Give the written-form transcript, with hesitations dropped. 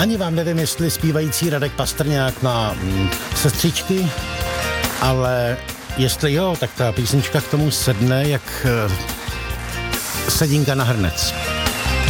Ani vám nevím, jestli zpívající Radek Pastrňák má sestřičky, ale jestli jo, tak ta písnička k tomu sedne jak sedinka na hrnec.